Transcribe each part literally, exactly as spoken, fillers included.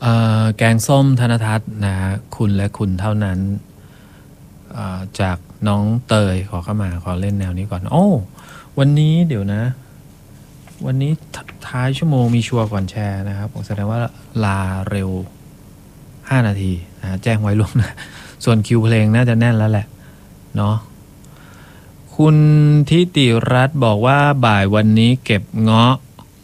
เอ่อแกงส้มธนทัศน์นะคุณและคุณเท่านั้นจากน้องเตยขอเข้ามาขอเล่นแนวนี้ก่อนโอ้วันนี้เดี๋ยวนะวันนี้ท้ายชั่วโมงมีชัวร์ก่อนแชร์นะครับผมแสดงว่าลาเร็วห้านาทีนะแจ้งไว้ล่วงหน้าส่วนคิวเพลงน่าจะแน่นแล้วแหละเนาะคุณทิติรัตน์บอกว่าบ่ายวันนี้เก็บเงาะ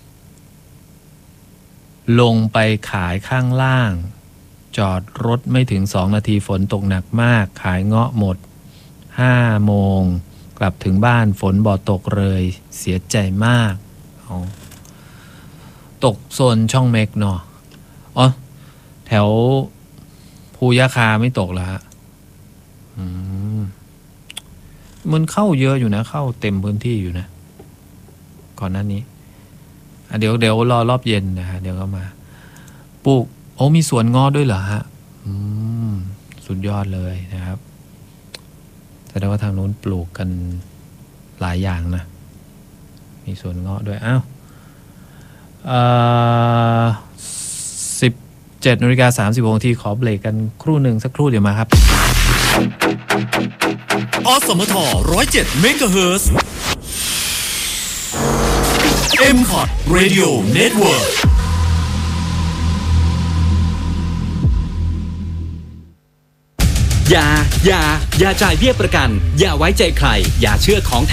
ลงไปขายข้างล่างจอดรถไม่ถึงสองนาทีฝนตกหนักมากขายเงาะหมดห้าโมงกลับถึงบ้านฝนบ่ตกเลยเสียใจมากอ๋อตกโซนช่องเมกเนาะอ๋อแถวภูยะคาไม่ตกแล้วฮะอืมมันเข้าเยอะอยู่นะเข้าเต็มพื้นที่อยู่นะก่อนหน้านี้อ่ะเดี๋ยวเดี๋ยวรอรอบเย็นนะฮะเดี๋ยวก็มาปลูกโอ้มีสวนงอด้วยเหรอฮะอืมสุดยอดเลยนะครับแสดงว่าทางนู้นปลูกกันหลายอย่างนะมีสวนงอด้วยอ้าวเอ่อสิบเจ็ดนาฬิกาสามสิบนาทีขอเบรกกันครู่หนึ่งสักครู่เดี๋ยวมาครับอสมทหนึ่งศูนย์เจ็ดเมกะเฮิรตซ์ เอ็ม คอ ที Radio Network อย่าอย่าอย่าจ่ายเบี้ยประกันอย่าไว้ใจใครอย่าเชื่อของ